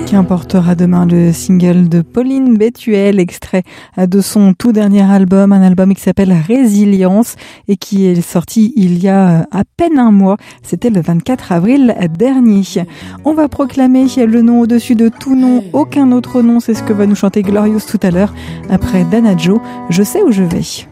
qui importera demain le single de Pauline Bétuel, extrait de son tout dernier album, un album qui s'appelle Résilience et qui est sorti il y a à peine un mois. C'était le 24 avril dernier. On va proclamer le nom au-dessus de tout nom, aucun autre nom, c'est ce que va nous chanter Glorious tout à l'heure, après Dana Joe, Je sais où je vais.